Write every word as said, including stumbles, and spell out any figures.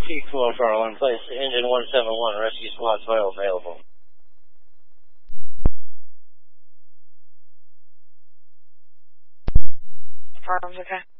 T twelve Charlie, in place, engine one seven one, rescue squad twelve available. Farms, okay.